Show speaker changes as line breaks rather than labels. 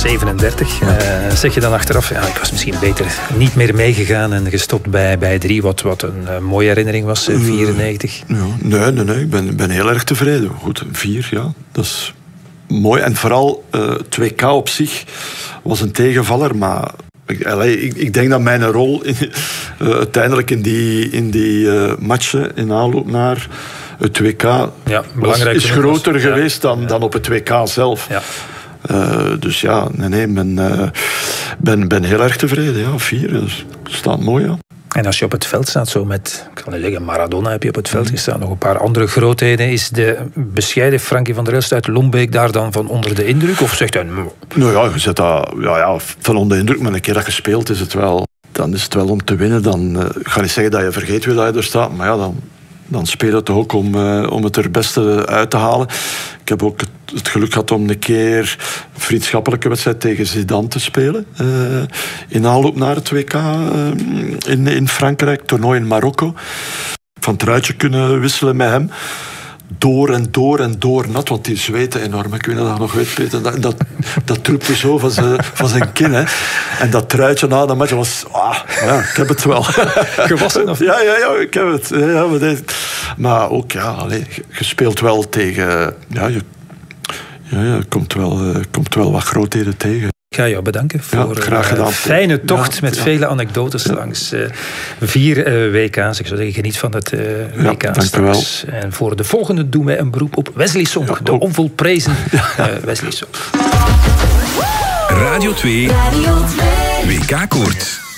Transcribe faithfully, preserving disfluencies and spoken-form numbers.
zevenendertig. Ja. Uh, zeg je dan achteraf, ja, ik was misschien beter niet meer meegegaan en gestopt bij, bij drie, wat, wat een uh, mooie herinnering was, uh, vierennegentig.
Ja, nee, nee, nee, ik ben, ben heel erg tevreden. Goed, vier, ja, dat is mooi. En vooral uh, twee K op zich was een tegenvaller, maar ik, ik, ik denk dat mijn rol in, uh, uiteindelijk in die, in die uh, matchen in aanloop naar het W K
ja,
was, is groter was, geweest ja, dan, ja. dan op het W K zelf.
Ja.
Uh, dus ja, nee, nee, ben, uh, ben, ben heel erg tevreden. Ja, vier, dus staat mooi, ja.
En als je op het veld staat, zo met, ik kan niet zeggen, Maradona heb je op het veld gestaan, nog een paar andere grootheden. Is de bescheiden Frankie van der Elst uit Lombek daar dan van onder de indruk? Of zegt hij...
Nou ja, je zet dat ja, ja, van onder de indruk, maar een keer dat je speelt is het wel... Dan is het wel om te winnen. Dan uh, ik ga niet zeggen dat je vergeet wie dat je er staat, maar ja, dan... Dan speel het toch ook om, uh, om het er beste uit te halen. Ik heb ook het, het geluk gehad om een keer een vriendschappelijke wedstrijd tegen Zidane te spelen. Uh, in aanloop naar het W K uh, in, in Frankrijk, toernooi in Marokko. Van truitje kunnen wisselen met hem. Door en door en door nat, want die zweten enorm. Ik weet niet of je dat nog weet, Peter. Dat, dat, dat trupte zo van zijn, van zijn kin. Hè. En dat truitje na de match was... Ah, ja, ik heb het wel.
Gewassen of
ja, ja, ja, ik heb het. Ja, maar, deze, maar ook, ja, allez, je speelt wel tegen... Ja, je ja, ja, komt, wel, uh, komt wel wat grootheden tegen.
Ik ga jou bedanken voor
ja, graag gedaan.
een fijne tocht ja, met
ja.
vele anekdotes ja. langs uh, vier uh, W K's. Ik zou zeggen, geniet van het uh,
ja,
W K straks. En voor de volgende doen wij een beroep op Wesley Sonk. Ja, de onvolprezen uh, Wesley Sonk.
Radio twee, Radio twee. W K-koorts.